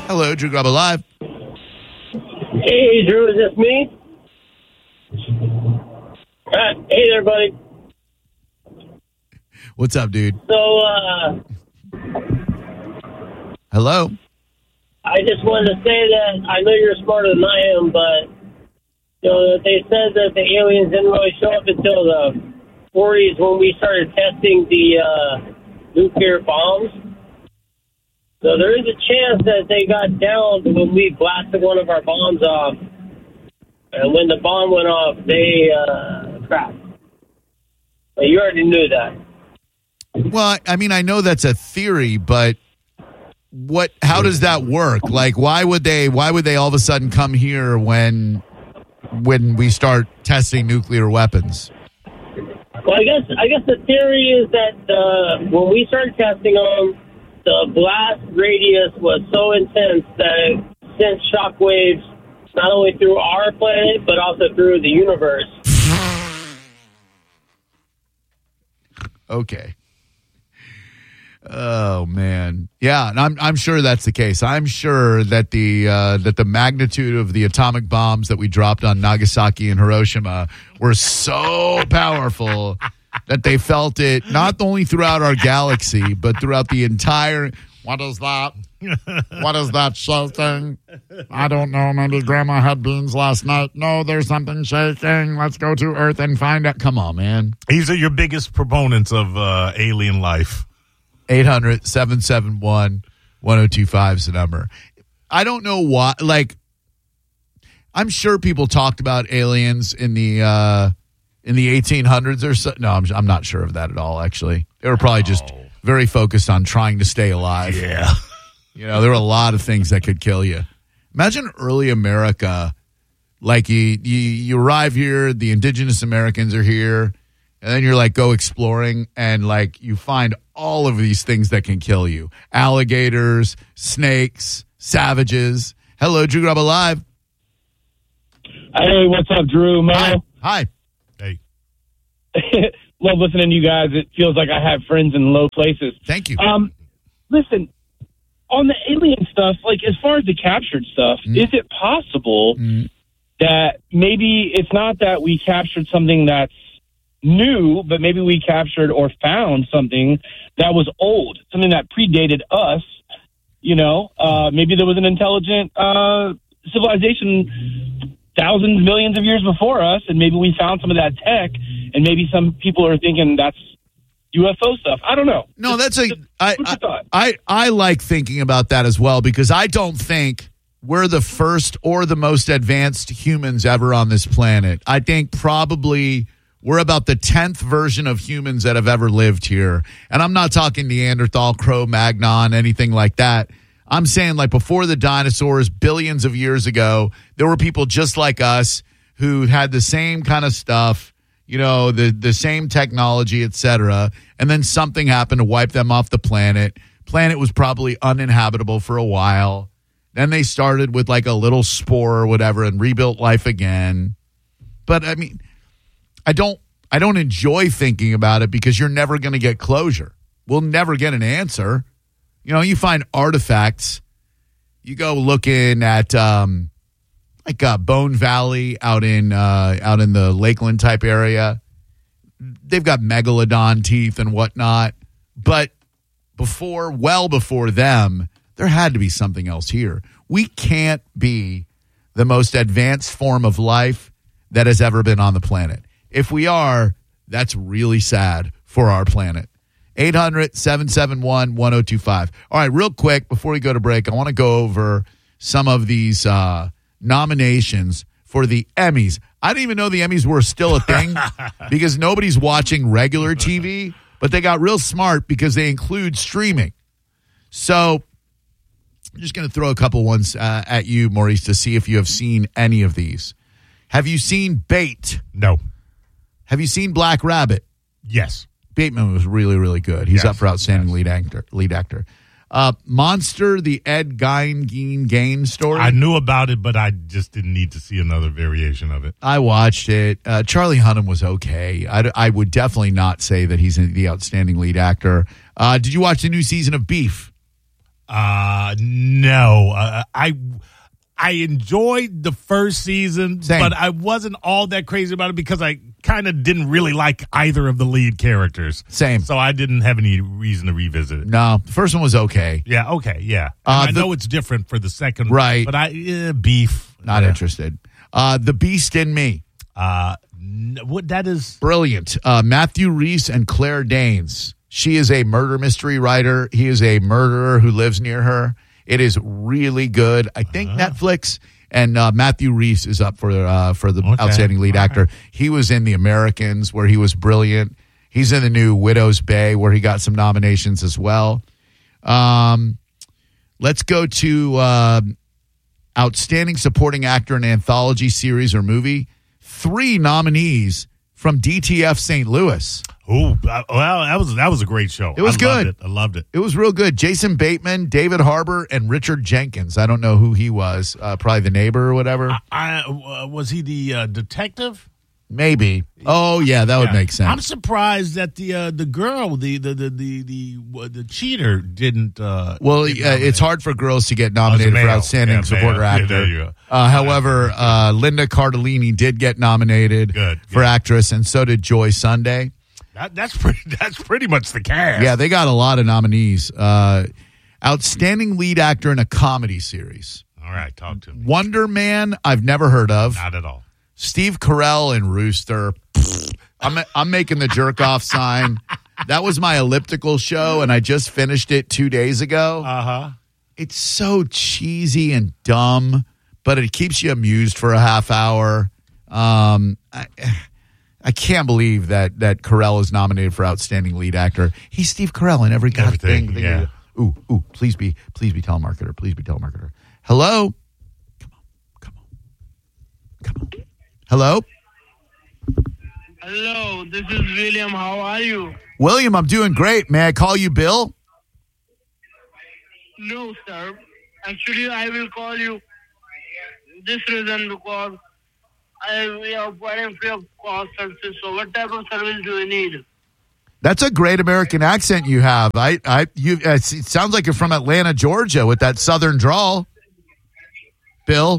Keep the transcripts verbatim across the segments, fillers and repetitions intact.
Hello, Drew Garabo Live. Hey, Drew, is this me? Uh, hey there, buddy. What's up, dude? So, uh... Hello? I just wanted to say that I know you're smarter than I am, but, you know, they said that the aliens didn't really show up until the forties when we started testing the uh, nuclear bombs. So there is a chance that they got downed when we blasted one of our bombs off. And when the bomb went off, they uh, crashed. But you already knew that. Well, I mean, I know that's a theory, but what? How does that work? Like, why would they? Why would they all of a sudden come here when when we start testing nuclear weapons? Well, I guess I guess the theory is that uh, when we started testing them, the blast radius was so intense that it sent shockwaves not only through our planet but also through the universe. Okay. Oh man, yeah, and I'm I'm sure that's the case. I'm sure that the uh, that the magnitude of the atomic bombs that we dropped on Nagasaki and Hiroshima were so powerful that they felt it not only throughout our galaxy but throughout the entire. What is that? What is that shaking? I don't know. Maybe Grandma had beans last night. No, there's something shaking. Let's go to Earth and find out. Come on, man. These are your biggest proponents of uh, alien life. eight hundred, seven seven one, one oh two five is the number. I don't know why. Like, I'm sure people talked about aliens in the uh, in the eighteen hundreds or so. No, I'm, I'm not sure of that at all, actually. They were probably just very focused on trying to stay alive. Yeah. You know, there were a lot of things that could kill you. Imagine early America. Like, you, you, you arrive here, the indigenous Americans are here, and then you're like, go exploring, and like, you find all of these things that can kill you. Alligators, snakes, savages. Hello, Drew Garabo Live. Hey, what's up, Drew? Mo? Hi. Hi. Hey. Love listening to you guys. It feels like I have friends in low places. Thank you. Um, listen, on the alien stuff, like as far as the captured stuff, mm. is it possible mm. that maybe it's not that we captured something that's new, but maybe we captured or found something that was old, something that predated us? You know, uh, maybe there was an intelligent uh, civilization thousands, millions of years before us, and maybe we found some of that tech, and maybe some people are thinking that's U F O stuff. I don't know. No, that's a. Just, I, I, I I like thinking about that as well, because I don't think we're the first or the most advanced humans ever on this planet. I think probably we're about the tenth version of humans that have ever lived here, and I'm not talking Neanderthal, Cro-Magnon, anything like that. I'm saying, like, before the dinosaurs, billions of years ago, there were people just like us who had the same kind of stuff, you know, the, the same technology, et cetera. And then something happened to wipe them off the planet. Planet was probably uninhabitable for a while. Then they started with like a little spore or whatever and rebuilt life again. But I mean, I don't, I don't enjoy thinking about it because you're never going to get closure. We'll never get an answer. You know, you find artifacts. You go looking at um, like uh, Bone Valley out in uh, out in the Lakeland type area. They've got megalodon teeth and whatnot. But before, well before them, there had to be something else here. We can't be the most advanced form of life that has ever been on the planet. If we are, that's really sad for our planet. eight hundred, seven seven one, one oh two five. All right, real quick, before we go to break, I want to go over some of these uh, nominations for the Emmys. I didn't even know the Emmys were still a thing because nobody's watching regular T V, but they got real smart because they include streaming. So I'm just going to throw a couple ones uh, at you, Maurice, to see if you have seen any of these. Have you seen Bait? No. Have you seen Black Rabbit? Yes. Bateman was really, really good. He's yes, up for outstanding yes. lead actor. Lead actor. Uh, Monster, the Ed Gein Gein Gain story. I knew about it, but I just didn't need to see another variation of it. I watched it. Uh, Charlie Hunnam was okay. I, I would definitely not say that he's the outstanding lead actor. Uh, did you watch the new season of Beef? Uh, no. Uh, I I enjoyed the first season, Same. but I wasn't all that crazy about it because I kind of didn't really like either of the lead characters. Same. So I didn't have any reason to revisit it. No, the first one was okay. Yeah, okay, yeah. Uh, I the- know it's different for the second, Right. But I eh, beef. Not Yeah. interested. Uh, the Beast in Me. Uh, n- what that is? Brilliant. Uh, Matthew Reese and Claire Danes. She is a murder mystery writer. He is a murderer who lives near her. It is really good. I think Uh-huh. Netflix and uh, Matthew Reese is up for uh, for the Okay. outstanding lead All actor. right. He was in The Americans, where he was brilliant. He's in the new Widow's Bay, where he got some nominations as well. Um, let's go to uh, outstanding supporting actor in anthology series or movie. Three nominees from D T F Saint Louis. Oh, well, that was that was a great show. It was I good. Loved it. I loved it. It was real good. Jason Bateman, David Harbour, and Richard Jenkins. I don't know who he was. Uh, probably the neighbor or whatever. I uh, was he the uh, detective? Maybe. Oh, yeah, that would Yeah. make sense. I'm surprised that the uh, the girl, the the the the the, uh, the cheater, didn't. Uh, Well, get uh, nominated. it's hard for girls to get nominated Oh, it's a for male. outstanding Yeah, supporter male. Yeah, actor. there you go. Uh, however, uh, Linda Cardellini did get nominated Good, for good. actress, and so did Joy Sunday. That, that's pretty. That's pretty much the cast. Yeah, they got a lot of nominees. Uh, outstanding lead actor in a comedy series. All right, talk to me. Wonder Man, I've never heard of. Not at all. Steve Carell and Rooster. I'm I'm making the jerk off sign. That was my elliptical show, and I just finished it two days ago. Uh huh. It's so cheesy and dumb, but it keeps you amused for a half hour. Um, I, I can't believe that that Carell is nominated for outstanding lead actor. He's Steve Carell in every goddamn Everything, thing. yeah. Ooh, ooh, please be, please be telemarketer. Please be telemarketer. Hello? Come on, come on, come on. Hello? Hello, this is William. How are you? William, I'm doing great. May I call you Bill? No, sir. Actually, I will call you this reason because I we are providing free of cost services. So, what type of service do you need? That's a great American accent you have. I, I, you. Uh, It sounds like you're from Atlanta, Georgia, with that southern drawl. Bill,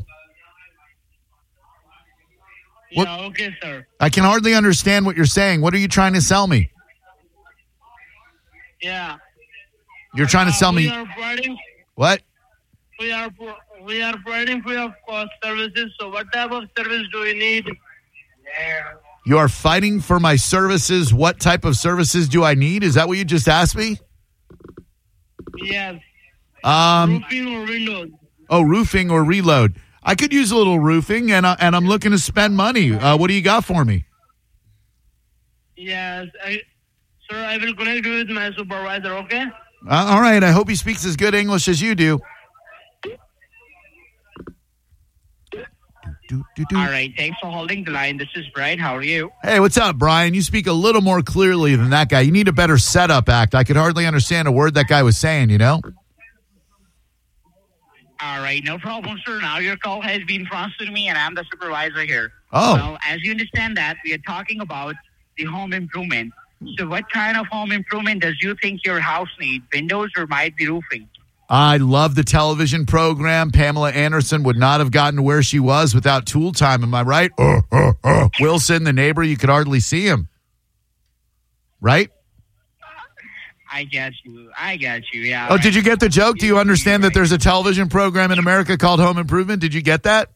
What- Yeah, okay, sir. I can hardly understand what you're saying. What are you trying to sell me? Yeah. You're trying to Uh, sell we me are providing what? we are pro- we are providing free of cost services. So, what type of service do you need? You are fighting for my services. What type of services do I need? Is that what you just asked me? Yes. Um. Roofing or windows? Oh, roofing or reload. I could use a little roofing, and uh, and I'm looking to spend money. Uh, what do you got for me? Yes. I, sir, I will connect you with my supervisor. Okay. Uh, all right. I hope he speaks as good English as you do. Do, do, do. All right, thanks for holding the line. This is Brian. How are you? Hey, what's up, Brian? You speak a little more clearly than that guy. You need a better setup act. I could hardly understand a word that guy was saying, you know? All right, no problem, sir. Now your call has been transferred to me, and I'm the supervisor here. Oh. Well, as you understand that, we are talking about the home improvement. So what kind of home improvement does you think your house needs? Windows or might be roofing? I love the television program. Pamela Anderson would not have gotten to where she was without Tool Time. Am I right? Uh, uh, uh. Wilson, the neighbor, you could hardly see him. Right? I get you. I get you. Yeah. Oh, did you get the joke? Do you understand that there's a television program in America called Home Improvement? Did you get that?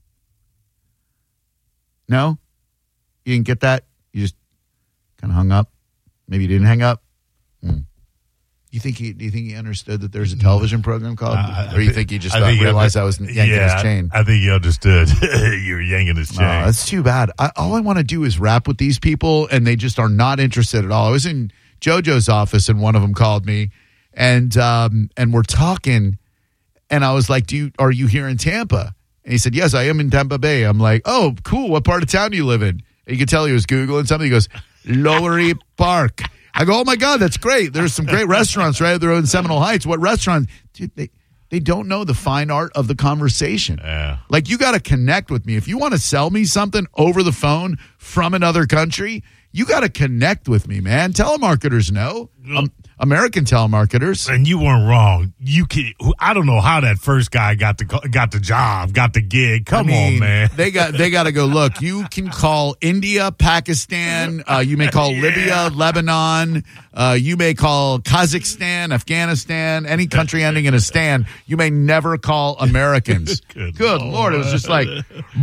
No? You didn't get that? You just kind of hung up? Maybe you didn't hang up? Hmm. You think he? Do you think he understood that there's a television program called? Uh, or you think he just I thought, think he realized under- I was yanking yeah, his chain? I think he understood. You were yanking his chain. Oh, that's too bad. I, all I want to do is rap with these people, and they just are not interested at all. I was in JoJo's office, and one of them called me, and um, and we're talking, and I was like, "Do you are you here in Tampa?" And he said, "Yes, I am in Tampa Bay." I'm like, "Oh, cool. What part of town do you live in?" And you could tell he was Googling something. He goes, "Lowery Park." I go, "Oh my God, that's great. There's some great restaurants right there in Seminole Heights. What restaurants?" Dude, they they don't know the fine art of the conversation. Yeah. Like, you got to connect with me. If you want to sell me something over the phone from another country, you got to connect with me, man. Telemarketers know. um, American telemarketers. And you weren't wrong. You can. I don't know how that first guy got the got the job, got the gig. Come I mean, on, man. They got they got to go. Look, you can call India, Pakistan. Uh, you may call Yeah. Libya, Lebanon. Uh, you may call Kazakhstan, Afghanistan, any country ending in a stan. You may never call Americans. Good Good Lord. Lord, it was just like,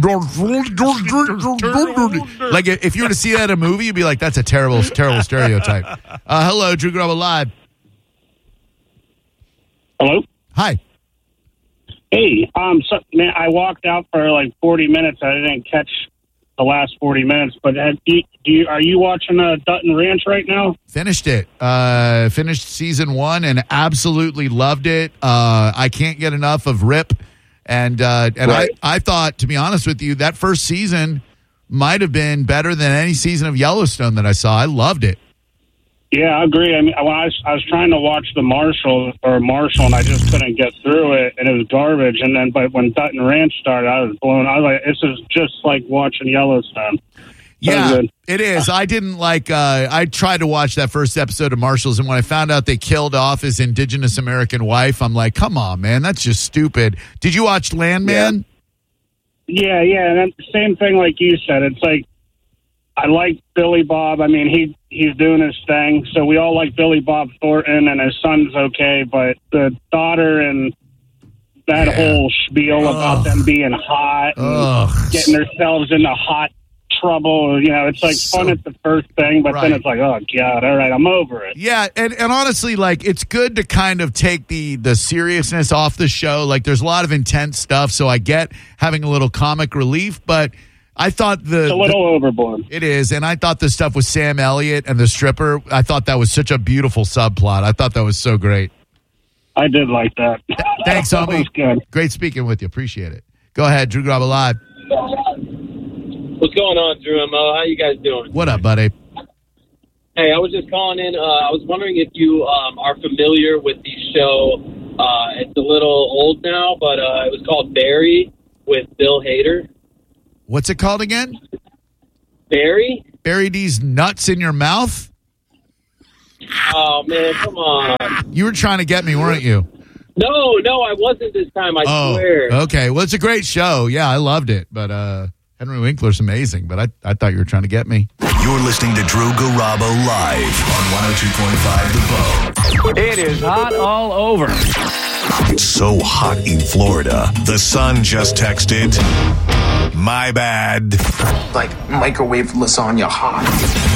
like if you were to see that in a movie, you'd be like, that's a terrible, terrible stereotype. Uh, hello, Drew Garabo Live. Hello? Hi. Hey, um, so, man, I walked out for like forty minutes. I didn't catch the last forty minutes, but have you, do you, are you watching uh, Dutton Ranch right now? Finished it. Uh, finished season one and absolutely loved it. Uh, I can't get enough of Rip. And uh, and Right. I, I thought, to be honest with you, that first season might have been better than any season of Yellowstone that I saw. I loved it. Yeah, I agree. I mean, when I was, I was trying to watch the Marshall or Marshall, and I just couldn't get through it, and it was garbage. And then, but when Dutton Ranch started, I was blown. I was like, this is just like watching Yellowstone. Yeah, good. it is. I didn't like, uh, I tried to watch that first episode of Marshalls, and when I found out they killed off his indigenous American wife, I'm like, come on, man, that's just stupid. Did you watch Landman? Yeah, yeah, and then same thing like you said. It's like I like Billy Bob. I mean, he he's doing his thing. So we all like Billy Bob Thornton, and his son's okay, but the daughter and that Yeah. whole spiel about Ugh. them being hot and Ugh. getting themselves into hot trouble. You know, it's like So- fun at the first thing, but Right. then it's like, oh God, all right, I'm over it. Yeah, and, and honestly, like, it's good to kind of take the the seriousness off the show. Like, there's a lot of intense stuff, so I get having a little comic relief, but I thought the... It's a little overboard. It is, and I thought the stuff with Sam Elliott and the stripper, I thought that was such a beautiful subplot. I thought that was so great. I did like that. Thanks, That homie. was good. Great speaking with you. Appreciate it. Go ahead, Drew Garabo Live. What's going on, Drew and Mo? How you guys doing? What up, buddy? Hey, I was just calling in. Uh, I was wondering if you um, are familiar with the show. Uh, it's a little old now, but uh, it was called Barry with Bill Hader. What's it called again? Barry? Bury these nuts in your mouth? Oh, man, come on. You were trying to get me, weren't you? No, no, I wasn't this time, I Oh, swear. okay. Well, it's a great show. Yeah, I loved it. But uh, Henry Winkler's amazing. But I, I thought you were trying to get me. You're listening to Drew Garabo live on one oh two point five The Bone. It is hot all over. It's so hot in Florida. The sun just texted, my bad. Like microwave lasagna hot.